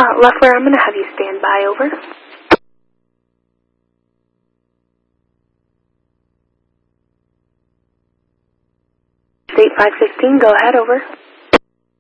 Leffler, I'm going to have you stand by, over. State 516, go ahead, over.